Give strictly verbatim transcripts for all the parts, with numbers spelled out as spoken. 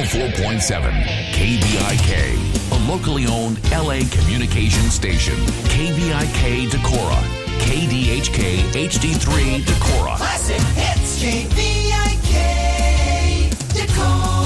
oh four point seven K V I K, a locally owned L A communication station. K V I K Decorah, K D H K H D three Decorah. Classic hits, K V I K Decorah.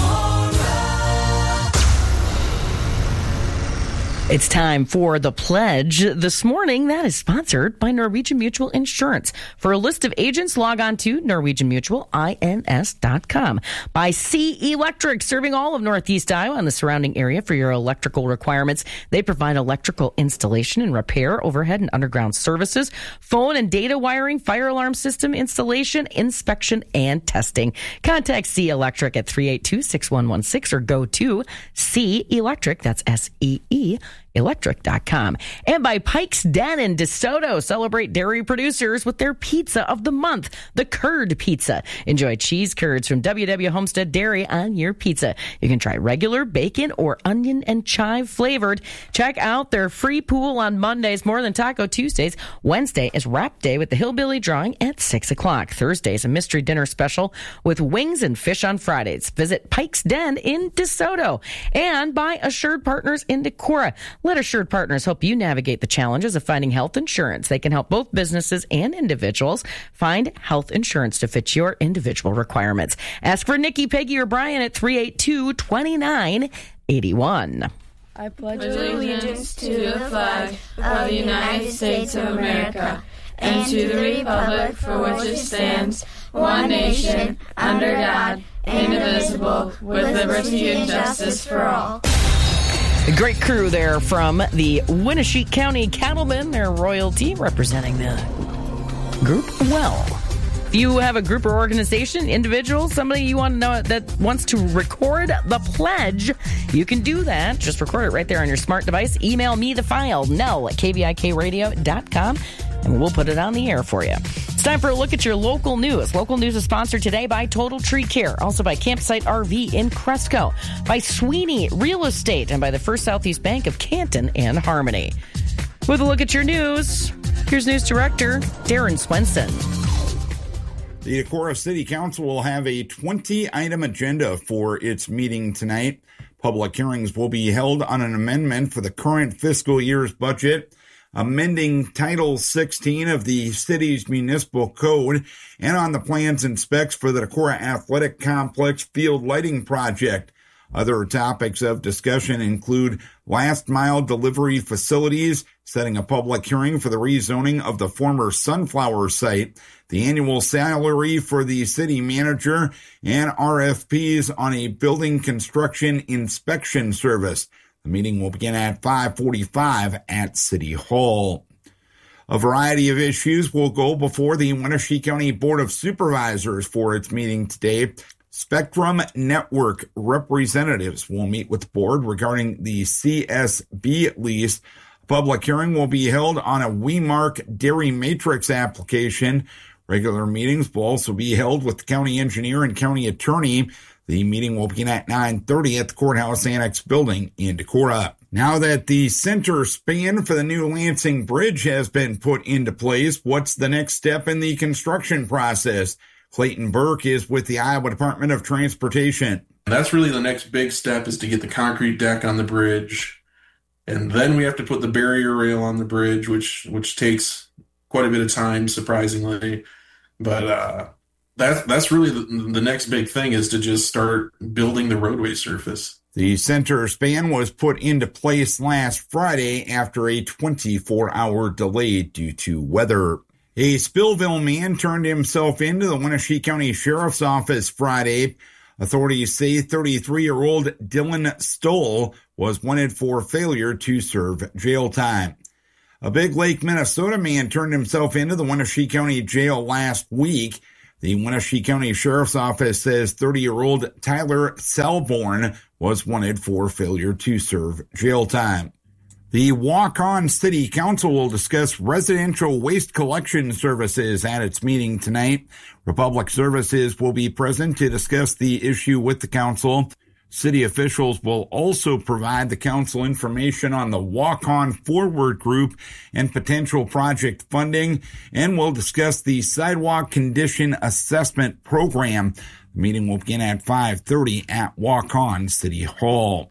It's time for The Pledge this morning. That is sponsored by Norwegian Mutual Insurance. For a list of agents, log on to norwegian mutual ins dot com. By C Electric, serving all of Northeast Iowa and the surrounding area for your electrical requirements. They provide electrical installation and repair, overhead and underground services, phone and data wiring, fire alarm system installation, inspection, and testing. Contact C Electric at three eight two, six one one six or go to C Electric, that's S E E, electric dot com. And by Pike's Den in DeSoto. Celebrate dairy producers with their pizza of the month, the curd pizza. Enjoy cheese curds from W W Homestead Dairy on your pizza. You can try regular, bacon, or onion and chive flavored. Check out their free pool on Mondays, More Than Taco Tuesdays. Wednesday is Wrap Day with the Hillbilly Drawing at six o'clock. Thursday is a mystery dinner special with wings and fish on Fridays. Visit Pike's Den in DeSoto. And by Assured Partners in Decorah. Let Assured Partners help you navigate the challenges of finding health insurance. They can help both businesses and individuals find health insurance to fit your individual requirements. Ask for Nikki, Peggy, or Brian at three eight two, two nine eight one. I pledge allegiance to the flag of the United States of America and to the republic for which it stands, one nation, under God, indivisible, with liberty and justice for all. A great crew there from the Winneshiek County Cattlemen, their royalty, representing the group well. If you have a group or organization, individual, somebody you want to know that wants to record the pledge, you can do that. Just record it right there on your smart device. Email me the file, Nell at K V I K radio dot com, and we'll put it on the air for you. It's time for a look at your local news. Local news is sponsored today by Total Tree Care, also by Campsite R V in Cresco, by Sweeney Real Estate, and by the First Southeast Bank of Canton and Harmony. With a look at your news, here's News Director Darren Swenson. The Decorah City Council will have a twenty-item agenda for its meeting tonight. Public hearings will be held on an amendment for the current fiscal year's budget, amending Title sixteen of the city's municipal code, and on the plans and specs for the Decorah Athletic Complex field lighting project. Other topics of discussion include last mile delivery facilities, setting a public hearing for the rezoning of the former Sunflower site, the annual salary for the city manager, and R F Ps on a building construction inspection service. The meeting will begin at five forty-five at City Hall. A variety of issues will go before the Winneshiek County Board of Supervisors for its meeting today. Spectrum Network representatives will meet with the board regarding the C S B lease. A public hearing will be held on a WeMark Dairy Matrix application. Regular meetings will also be held with the county engineer and county attorney. The meeting will begin at nine thirty at the Courthouse Annex building in Decorah. Now that the center span for the new Lansing Bridge has been put into place, what's the next step in the construction process? Clayton Burke is with the Iowa Department of Transportation. That's really the next big step, is to get the concrete deck on the bridge. And then we have to put the barrier rail on the bridge, which which takes quite a bit of time, surprisingly. But uh, that, that's really the, the next big thing, is to just start building the roadway surface. The center span was put into place last Friday after a twenty-four hour delay due to weather. A Spillville man turned himself into the Winneshiek County Sheriff's Office Friday. Authorities say thirty-three-year-old Dylan Stoll was wanted for failure to serve jail time. A Big Lake, Minnesota man turned himself into the Winneshiek County Jail last week. The Winneshiek County Sheriff's Office says thirty-year-old Tyler Selborn was wanted for failure to serve jail time. The Waukon City Council will discuss residential waste collection services at its meeting tonight. Republic Services will be present to discuss the issue with the council. City officials will also provide the council information on the Waukon Forward Group and potential project funding, and will discuss the Sidewalk Condition Assessment Program. The meeting will begin at five thirty at Waukon City Hall.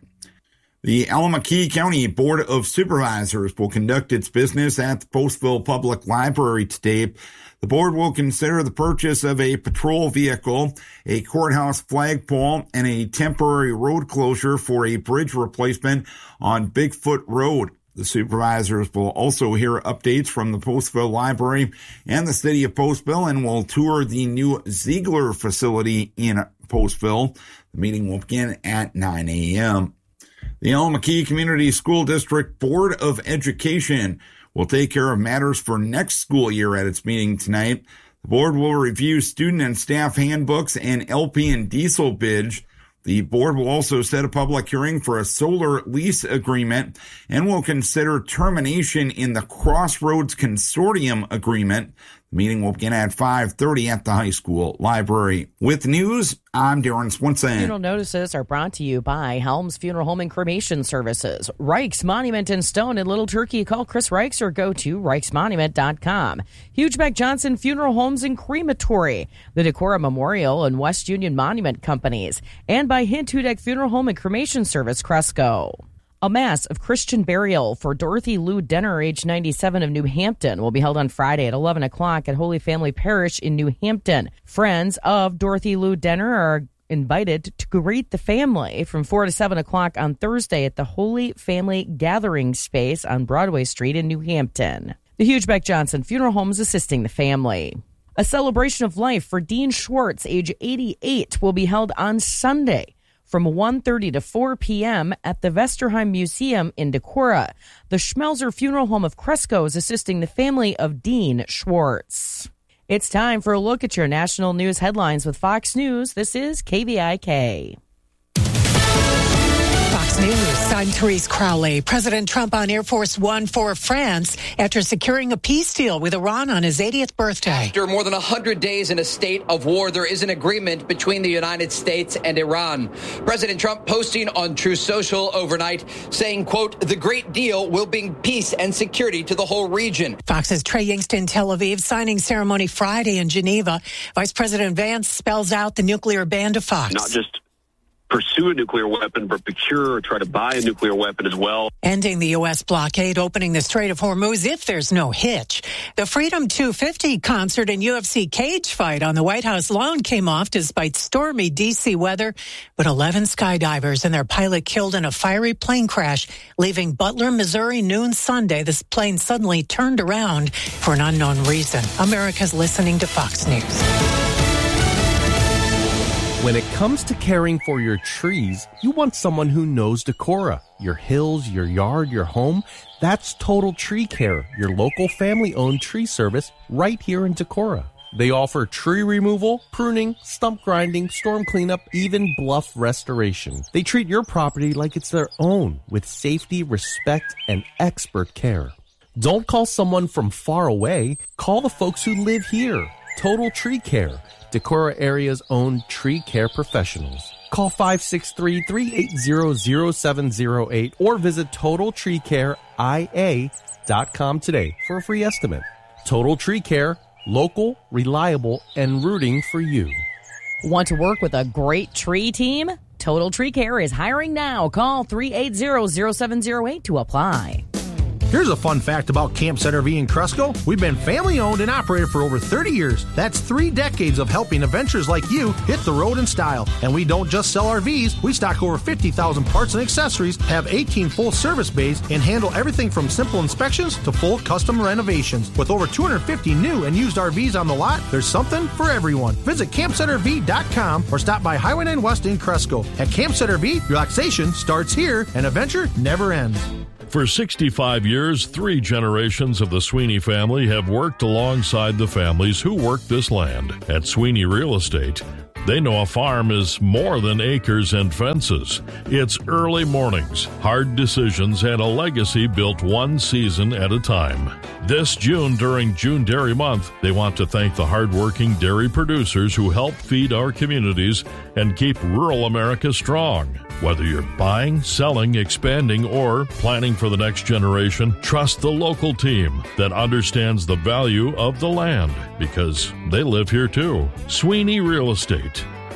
The Allamakee County Board of Supervisors will conduct its business at the Postville Public Library today. The board will consider the purchase of a patrol vehicle, a courthouse flagpole, and a temporary road closure for a bridge replacement on Bigfoot Road. The supervisors will also hear updates from the Postville Library and the city of Postville and will tour the new Ziegler facility in Postville. The meeting will begin at nine a.m. The Allamakee Community School District Board of Education will take care of matters for next school year at its meeting tonight. The board will review student and staff handbooks and L P and diesel bids. The board will also set a public hearing for a solar lease agreement and will consider termination in the Crossroads Consortium agreement. The meeting will begin at five thirty at the high school library. With news, I'm Darren Swinson. Funeral notices are brought to you by Helms Funeral Home and Cremation Services, Reichs Monument in Stone and Little Turkey. Call Chris Reichs or go to reichs monument dot com. Hugebeck Johnson Funeral Homes and Crematory, the Decorah Memorial and West Union Monument Companies, and by Hint Hudeck Funeral Home and Cremation Service, Cresco. A mass of Christian burial for Dorothy Lou Denner, age ninety-seven, of New Hampton, will be held on Friday at eleven o'clock at Holy Family Parish in New Hampton. Friends of Dorothy Lou Denner are invited to greet the family from four to seven o'clock on Thursday at the Holy Family Gathering Space on Broadway Street in New Hampton. The Hugebeck Johnson Funeral Home is assisting the family. A celebration of life for Dean Schwartz, age eighty-eight, will be held on Sunday from one thirty to four p.m. at the Vesterheim Museum in Decorah. The Schmelzer Funeral Home of Cresco is assisting the family of Dean Schwartz. It's time for a look at your national news headlines with Fox News. This is K V I K. Fox News, I'm Therese Crowley. President Trump on Air Force One for France after securing a peace deal with Iran on his eightieth birthday. After more than one hundred days in a state of war, there is an agreement between the United States and Iran. President Trump posting on Truth Social overnight saying, quote, the great deal will bring peace and security to the whole region. Fox's Trey Yingst in Tel Aviv, signing ceremony Friday in Geneva. Vice President Vance spells out the nuclear ban to Fox. Not just pursue a nuclear weapon, but procure or try to buy a nuclear weapon as well. Ending the U S blockade, opening the Strait of Hormuz if there's no hitch. The Freedom two fifty concert and U F C cage fight on the White House lawn came off despite stormy D C weather, but eleven skydivers and their pilot killed in a fiery plane crash, leaving Butler, Missouri noon Sunday. This plane suddenly turned around for an unknown reason. America's listening to Fox News. When it comes to caring for your trees, you want someone who knows Decorah, your hills, your yard, your home. That's Total Tree Care, your local family-owned tree service right here in Decorah. They offer tree removal, pruning, stump grinding, storm cleanup, even bluff restoration. They treat your property like it's their own with safety, respect, and expert care. Don't call someone from far away. Call the folks who live here. Total Tree Care, Decorah area's own tree care professionals. Call five six three, three eight zero, zero seven zero eight or visit total tree care I A dot com today for a free estimate. Total Tree Care, local, reliable, and rooting for you. Want to work with a great tree team? Total Tree Care is hiring now. Call three eight zero, zero seven zero eight to apply. Here's a fun fact about Campsite R V in Cresco. We've been family owned and operated for over thirty years. That's three decades of helping adventurers like you hit the road in style. And we don't just sell R Vs. We stock over fifty thousand parts and accessories, have eighteen full service bays, and handle everything from simple inspections to full custom renovations. With over two hundred fifty new and used R Vs on the lot, there's something for everyone. Visit campsite R V dot com or stop by Highway nine West in Cresco. At Campsite R V, relaxation starts here and adventure never ends. For sixty-five years, three generations of the Sweeney family have worked alongside the families who work this land. At Sweeney Real Estate, they know a farm is more than acres and fences. It's early mornings, hard decisions, and a legacy built one season at a time. This June, during June Dairy Month, they want to thank the hardworking dairy producers who help feed our communities and keep rural America strong. Whether you're buying, selling, expanding, or planning for the next generation, trust the local team that understands the value of the land because they live here too. Sweeney Real Estate.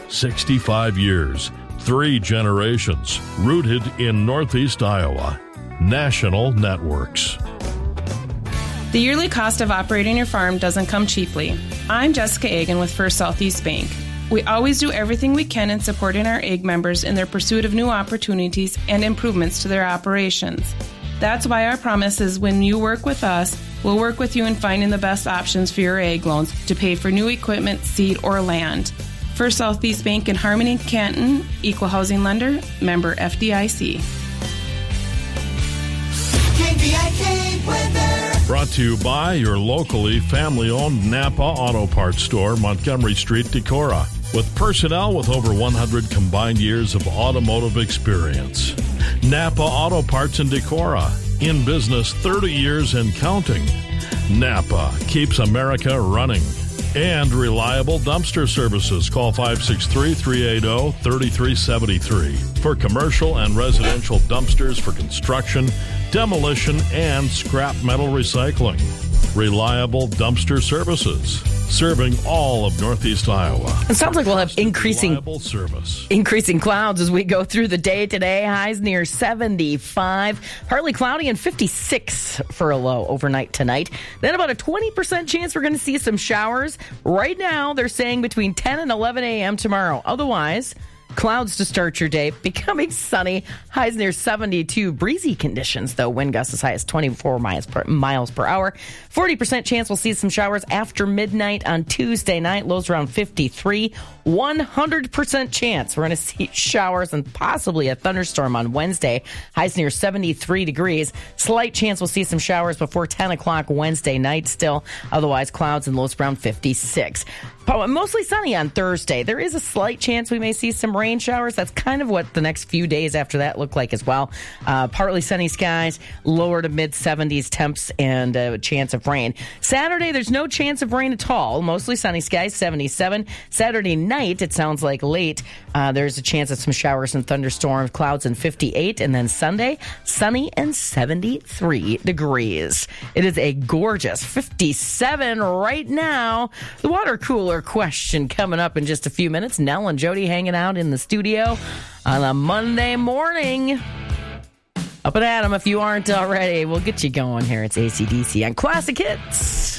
sixty-five years, three generations, rooted in Northeast Iowa. National Networks. The yearly cost of operating your farm doesn't come cheaply. I'm Jessica Agan with First Southeast Bank. We always do everything we can in supporting our A G members in their pursuit of new opportunities and improvements to their operations. That's why our promise is when you work with us, we'll work with you in finding the best options for your A G loans to pay for new equipment, seed, or land. First Southeast Bank in Harmony, Canton, Equal Housing Lender, member F D I C. K V I K weather. Brought to you by your locally family-owned Napa Auto Parts store, Montgomery Street, Decorah. With personnel with over one hundred combined years of automotive experience. Napa Auto Parts in Decorah. In business thirty years and counting. Napa keeps America running. And reliable dumpster services. Call five six three, three eight zero, three three seven three for commercial and residential dumpsters for construction, demolition, and scrap metal recycling. Reliable dumpster services. Serving all of Northeast Iowa. It sounds like we'll have increasing service. increasing clouds as we go through the day today. Highs near seventy-five. Partly cloudy and fifty-six for a low overnight tonight. Then about a twenty percent chance we're going to see some showers. Right now, they're saying between ten and eleven a.m. tomorrow. Otherwise, clouds to start your day, becoming sunny. Highs near seventy-two. Breezy conditions, though. Wind gusts as high as twenty-four miles per, miles per hour. forty percent chance we'll see some showers after midnight on Tuesday night. Lows around fifty-three. one hundred percent chance we're going to see showers and possibly a thunderstorm on Wednesday. Highs near seventy-three degrees. Slight chance we'll see some showers before ten o'clock Wednesday night still. Otherwise, clouds and lows around fifty-six. Mostly sunny on Thursday. There is a slight chance we may see some rain showers. That's kind of what the next few days after that look like as well. Uh, partly sunny skies, lower to mid seventies temps, and a chance of rain. Saturday, there's no chance of rain at all. Mostly sunny skies, seventy-seven. Saturday night, it sounds like late, uh, there's a chance of some showers and thunderstorms, clouds and fifty-eight. And then Sunday, sunny and seventy-three degrees. It is a gorgeous fifty-seven right now. The water cooler question coming up in just a few minutes. Nell and Jody hanging out in the studio on a Monday morning. Up and at 'em if you aren't already. We'll get you going here. It's A C D C on Classic Hits.